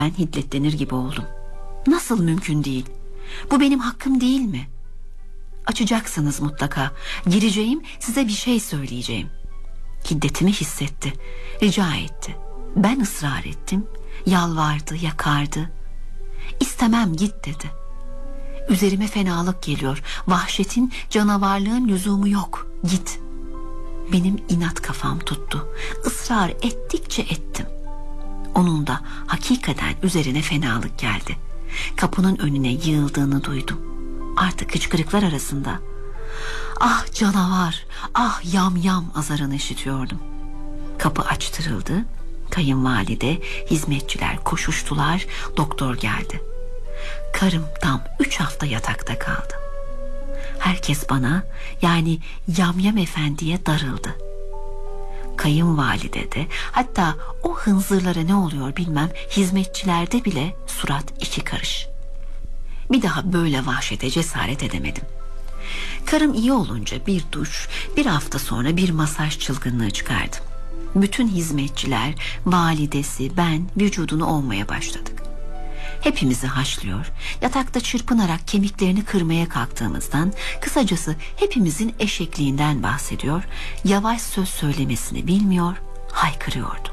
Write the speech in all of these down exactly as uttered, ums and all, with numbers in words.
Ben hiddetlenir gibi oldum. Nasıl mümkün değil? Bu benim hakkım değil mi? Açacaksınız mutlaka. Gireceğim, size bir şey söyleyeceğim. Hiddetimi hissetti. Rica etti. Ben ısrar ettim. Yalvardı, yakardı. İstemem, git dedi. Üzerime fenalık geliyor. Vahşetin, canavarlığın lüzumu yok. Git. Benim inat kafam tuttu. Israr ettikçe ettim. Onun da hakikaten üzerine fenalık geldi. Kapının önüne yığıldığını duydum. Artık hıçkırıklar arasında "Ah canavar, ah yam yam" azarını işitiyordum. Kapı açtırıldı. Kayınvalide, hizmetçiler koşuştular. Doktor geldi. Karım tam üç hafta yatakta kaldı. Herkes bana, yani Yamyam Efendi'ye darıldı. Kayınvalide de, hatta o hınzırlara ne oluyor bilmem, hizmetçilerde bile surat iki karış. Bir daha böyle vahşete cesaret edemedim. Karım iyi olunca bir duş, bir hafta sonra bir masaj çılgınlığı çıkardım. Bütün hizmetçiler, validesi, ben vücudunu ovmaya başladık. Hepimizi haşlıyor, yatakta çırpınarak kemiklerini kırmaya kalktığımızdan, kısacası hepimizin eşekliğinden bahsediyor, yavaş söz söylemesini bilmiyor, haykırıyordu.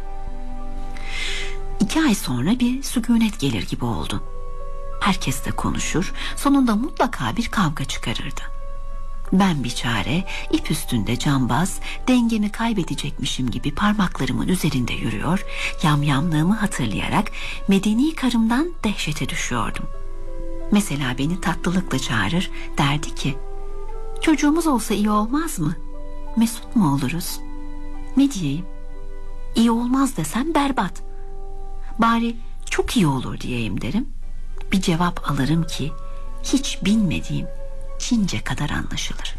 İki ay sonra bir sükûnet gelir gibi oldu. Herkes de konuşur, sonunda mutlaka bir kavga çıkarırdı. Ben biçare, ip üstünde cambaz, dengemi kaybedecekmişim gibi parmaklarımın üzerinde yürüyor, yamyamlığımı hatırlayarak medeni karımdan dehşete düşüyordum. Mesela beni tatlılıkla çağırır, derdi ki, "Çocuğumuz olsa iyi olmaz mı? Mesut mu oluruz?" Ne diyeyim? İyi olmaz desem berbat. Bari çok iyi olur diyeyim derim. Bir cevap alırım ki hiç bilmediğim Çince kadar anlaşılır.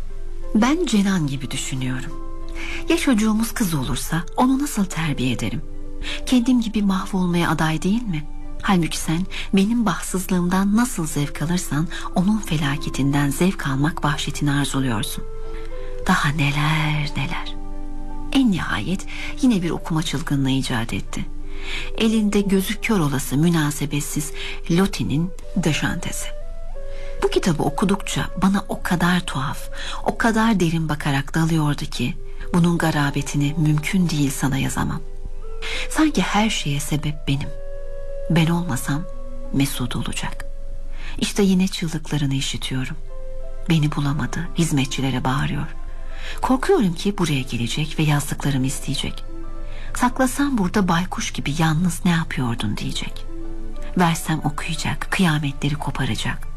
Ben Cenan gibi düşünüyorum. Ya çocuğumuz kız olursa onu nasıl terbiye ederim? Kendim gibi mahvolmaya aday değil mi? Halbuki sen benim bahtsızlığımdan nasıl zevk alırsan onun felaketinden zevk almak vahşetini arzuluyorsun. Daha neler neler. En nihayet yine bir okuma çılgınlığı icat etti. Elinde gözü kör olası münasebetsiz Loti'nin Deşantesi. Bu kitabı okudukça bana o kadar tuhaf, o kadar derin bakarak dalıyordu ki bunun garabetini mümkün değil sana yazamam. Sanki her şeye sebep benim. Ben olmasam Mesut olacak. İşte yine çığlıklarını işitiyorum. Beni bulamadı, hizmetçilere bağırıyor. Korkuyorum ki buraya gelecek ve yazdıklarımı isteyecek. Saklasam burada baykuş gibi yalnız ne yapıyordun diyecek. Versem okuyacak, kıyametleri koparacak.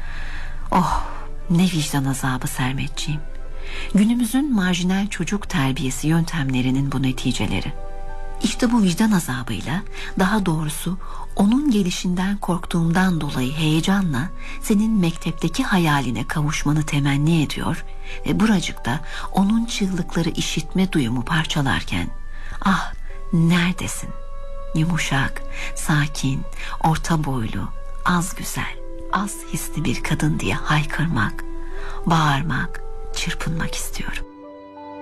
Oh, ne vicdan azabı Sermetciğim. Günümüzün marjinal çocuk terbiyesi yöntemlerinin bu neticeleri. İşte bu vicdan azabıyla, daha doğrusu onun gelişinden korktuğumdan dolayı heyecanla senin mektepteki hayaline kavuşmanı temenni ediyor ve buracıkta onun çığlıkları işitme duyumu parçalarken, ah neredesin? Yumuşak, sakin, orta boylu, az güzel, az hisli bir kadın diye haykırmak, bağırmak, çırpınmak istiyorum.